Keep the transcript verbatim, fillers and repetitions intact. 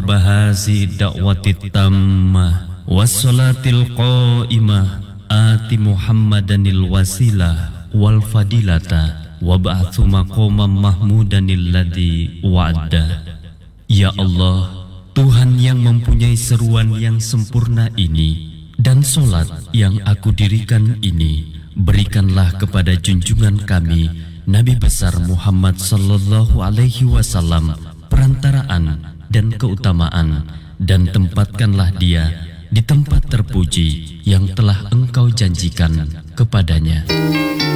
Rabba hazi da'wati tammah wassalatil qa'imah ati Muhammadanil wasilah wal fadilata wab'athu maqamam mahmudanil ladzi wa'ada. Ya Allah, Tuhan yang mempunyai seruan yang sempurna ini dan solat yang aku dirikan ini, berikanlah kepada junjungan kami Nabi besar Muhammad sallallahu alaihi wasallam perantaraan dan keutamaan, dan tempatkanlah dia di tempat terpuji yang telah Engkau janjikan kepadanya.